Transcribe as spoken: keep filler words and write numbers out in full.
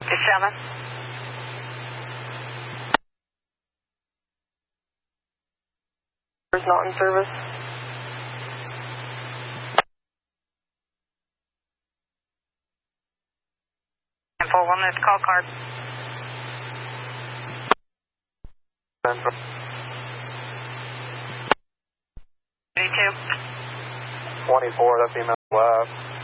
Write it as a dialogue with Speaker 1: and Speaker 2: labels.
Speaker 1: seven.
Speaker 2: Is not in service.
Speaker 1: ten four one, that's call card. thirty-two.
Speaker 3: twenty-four, that's email left.